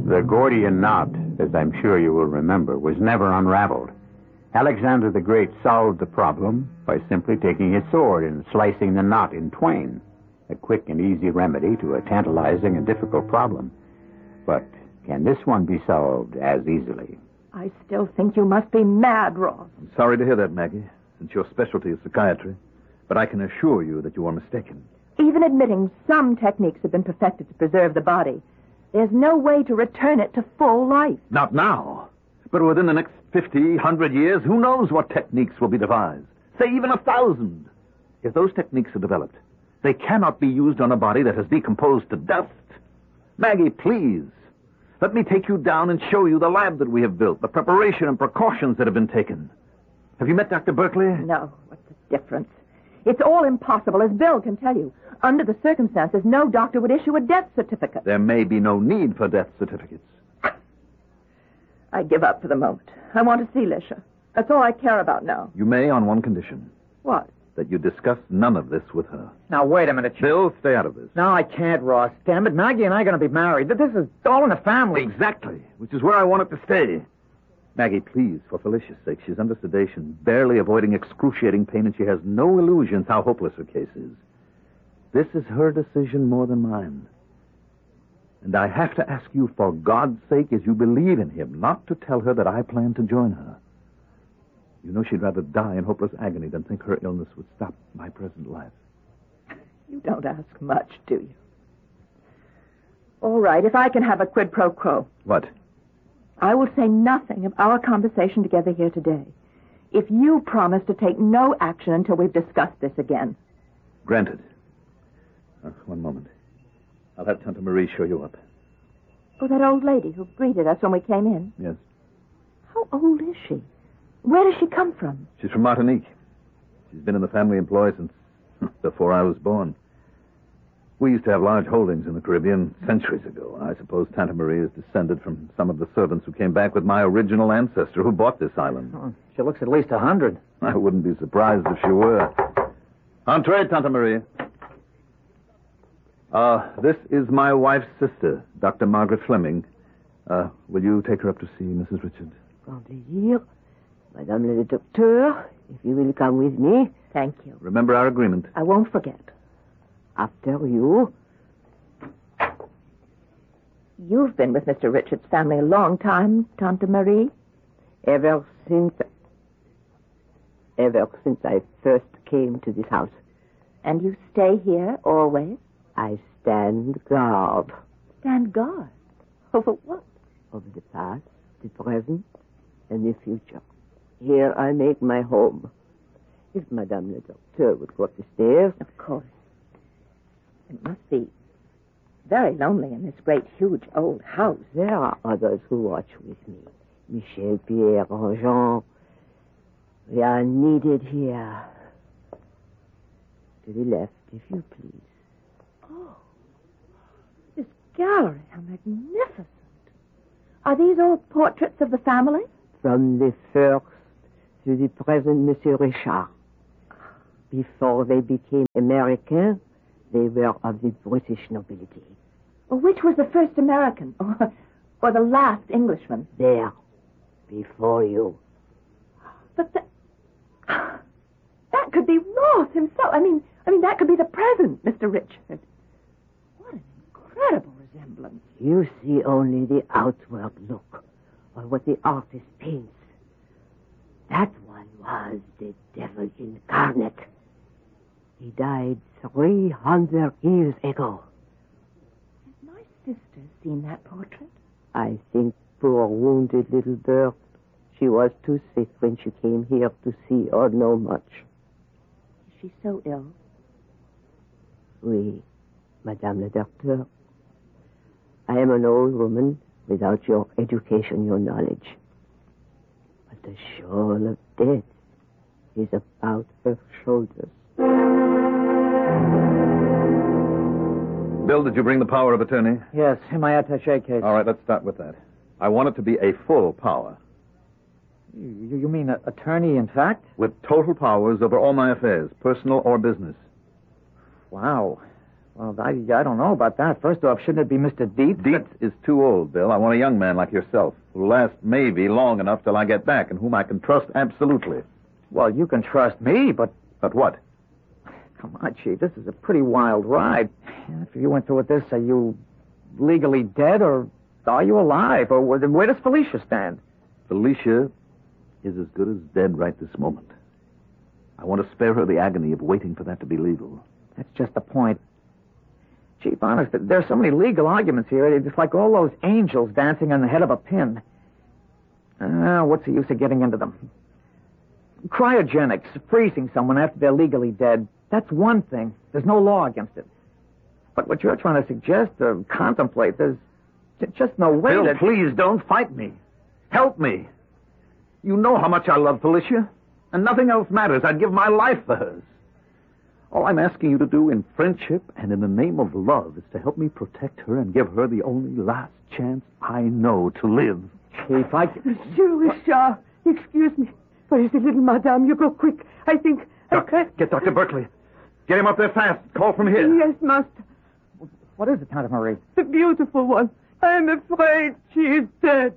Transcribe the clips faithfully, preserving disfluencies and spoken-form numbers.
The Gordian knot, as I'm sure you will remember, was never unraveled. Alexander the Great solved the problem by simply taking his sword and slicing the knot in twain. A quick and easy remedy to a tantalizing and difficult problem. But can this one be solved as easily? I still think you must be mad, Ross. I'm sorry to hear that, Maggie, since your specialty is psychiatry. But I can assure you that you are mistaken. Even admitting some techniques have been perfected to preserve the body, there's no way to return it to full life. Not now. But within the next fifty, one hundred years, who knows what techniques will be devised? Say even a thousand. If those techniques are developed, they cannot be used on a body that has decomposed to dust. Maggie, please, let me take you down and show you the lab that we have built, the preparation and precautions that have been taken. Have you met Doctor Berkeley? No. What's the difference? It's all impossible, as Bill can tell you. Under the circumstances, no doctor would issue a death certificate. There may be no need for death certificates. I give up for the moment. I want to see Lisha. That's all I care about now. You may on one condition. What? That you discuss none of this with her. Now, wait a minute. Bill, stay out of this. No, I can't, Ross. Damn it, Maggie and I are going to be married. This is all in the family. Exactly, which is where I want it to stay. Maggie, please, for Felicia's sake, she's under sedation, barely avoiding excruciating pain, and she has no illusions how hopeless her case is. This is her decision more than mine. And I have to ask you, for God's sake, as you believe in him, not to tell her that I plan to join her. You know she'd rather die in hopeless agony than think her illness would stop my present life. You don't ask much, do you? All right, if I can have a quid pro quo. What? I will say nothing of our conversation together here today. If you promise to take no action until we've discussed this again. Granted. Uh, one moment. I'll have Tante Marie show you up. Oh, that old lady who greeted us when we came in? Yes. How old is she? Where does she come from? She's from Martinique. She's been in the family employ since before I was born. We used to have large holdings in the Caribbean centuries ago. I suppose Tante Marie is descended from some of the servants who came back with my original ancestor who bought this island. Oh, she looks at least a hundred. I wouldn't be surprised if she were. Entree, Tante Marie. Uh, this is my wife's sister, Doctor Margaret Fleming. Uh, will you take her up to see Missus Richard? Grand plaisir. Madame le Docteur, if you will come with me. Thank you. Remember our agreement. I won't forget. After you. You've been with Mister Richard's family a long time, Tante Marie. Ever since... Ever since I first came to this house. And you stay here always? I stand guard. Stand guard? Over what? Over the past, the present, and the future. Here I make my home. If Madame le Docteur would go up the stairs... Of course. It must be very lonely in this great, huge, old house. There are others who watch with me. Michel, Pierre, Jean. We are needed here. To the left, if you please. Oh, this gallery, how magnificent. Are these all portraits of the family? From the first to the present, Monsieur Richard. Before they became American, they were of the British nobility. Well, which was the first American, or, or the last Englishman? There, before you. But the, that could be Ross himself. I mean, I mean, that could be the present, Mister Richard. What an incredible resemblance. You see only the outward look, or what the artist paints. That one was the devil incarnate. He died three hundred years ago. Has my sister seen that portrait? I think poor wounded little bird. She was too sick when she came here to see or know much. Is she so ill? Oui, Madame le Docteur. I am an old woman without your education, your knowledge. But the shawl of death is about her shoulders. Bill, did you bring the power of attorney? Yes, in my attaché case. All right, let's start with that. I want it to be a full power. You, you mean a, attorney, in fact? With total powers over all my affairs, personal or business. Wow. Well, I, I don't know about that. First off, shouldn't it be Mister Dietz? Dietz is too old, Bill. I want a young man like yourself, who'll last maybe long enough till I get back, and whom I can trust absolutely. Well, you can trust me, but... But what? Come on, Chief. This is a pretty wild ride. After you went through with this, are you legally dead, or are you alive? Or where where does Felicia stand? Felicia is as good as dead right this moment. I want to spare her the agony of waiting for that to be legal. That's just the point. Chief, honest, there are so many legal arguments here. It's like all those angels dancing on the head of a pin. Ah, uh, what's the use of getting into them? Cryogenics, freezing someone after they're legally dead, that's one thing. There's no law against it. But what you're trying to suggest or contemplate, there's just no way Bill, that... please don't fight me. Help me. You know how much I love Felicia, and nothing else matters. I'd give my life for hers. All I'm asking you to do in friendship and in the name of love is to help me protect her and give her the only last chance I know to live. Chief, I... Monsieur Richard, excuse me. Where is the little madame? You go quick. I think... Doc, I get Doctor Berkeley. Get him up there fast. Call from here. Yes, master. What is it, Tante Marie? The beautiful one. I'm afraid she is dead.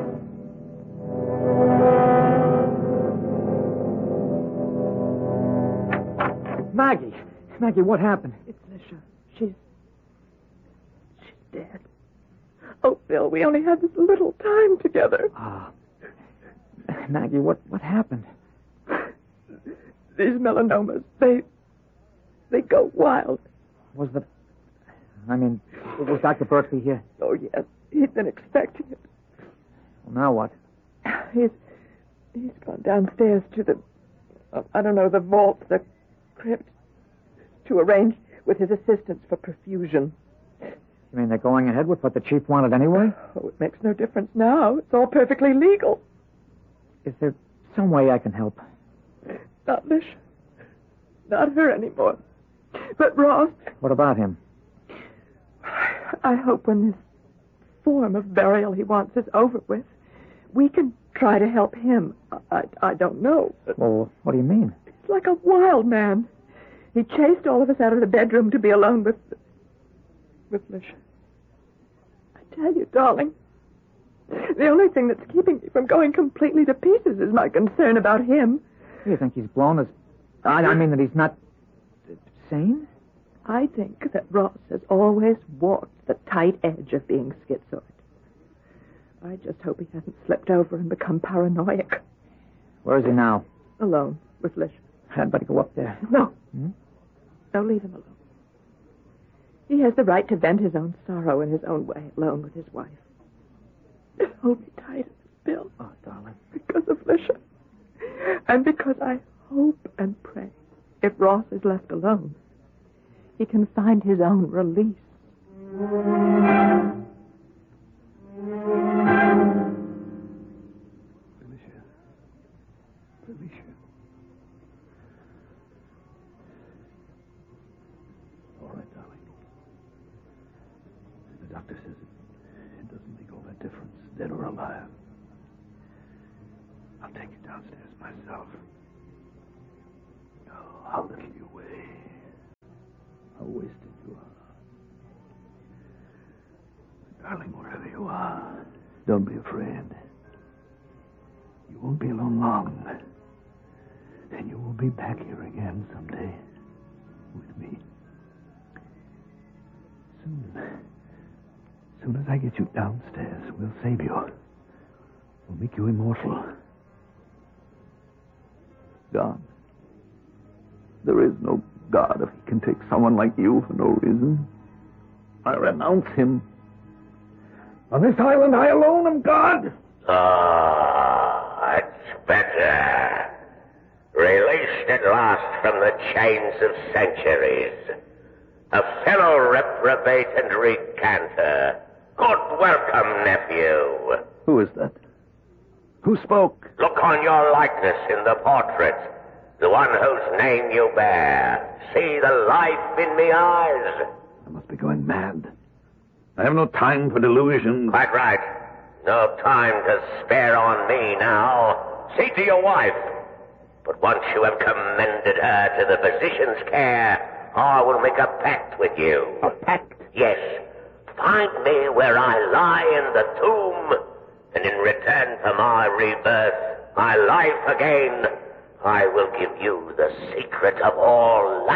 Maggie. Maggie, what happened? It's Lisha. She's... She's dead. Oh, Bill, we only had this little time together. Ah. Maggie, what, what happened? These melanomas, they... They go wild. Was the... I mean, was Doctor Berkeley here? Oh, yes. He'd been expecting it. Well, now what? He's... He's gone downstairs to the... Uh, I don't know, the vault, the crypt, to arrange with his assistants for perfusion. You mean they're going ahead with what the chief wanted anyway? Oh, it makes no difference now. It's all perfectly legal. Is there some way I can help? Not Lish. Not her anymore. But Ross... What about him? I hope when this form of burial he wants is over with, we can try to help him. I, I don't know. Well, what do you mean? He's like a wild man. He chased all of us out of the bedroom to be alone with... with Lish. I tell you, darling, the only thing that's keeping me from going completely to pieces is my concern about him. You think he's blown his... I, I mean that he's not... sane? I think that Ross has always walked the tight edge of being schizoid. I just hope he hasn't slipped over and become paranoid. Where is he now? Alone with Lish. I'd better go up there. No. Hmm? No, leave him alone. He has the right to vent his own sorrow in his own way, alone with his wife. Just hold me tight, Bill. Oh, darling. Because of Lisha. And because I hope and pray, if Ross is left alone, he can find his own release. Felicia. Felicia. All right, darling. The doctor says it, it doesn't make all that difference, dead or alive. I'll take you downstairs myself. Oh, how little you weigh. How wasted you are. Darling, wherever you are, don't be afraid. You won't be alone long. And you will be back here again someday with me. Soon. Soon as I get you downstairs, we'll save you. We'll make you immortal. God. There is no God if he can take someone like you for no reason. I renounce him. On this island, I alone am God. Ah, that's better. Released at last from the chains of centuries. A fellow reprobate and recanter. Good welcome, nephew. Who is that? Who spoke? Look on your likeness in the portrait. The one whose name you bear. See the life in me eyes. I must be going mad. I have no time for delusions. Quite right. No time to spare on me now. See to your wife. But once you have commended her to the physician's care, I will make a pact with you. A pact? Yes. Find me where I lie in the tomb, and in return for my rebirth, my life again, I will give you the secret of all life.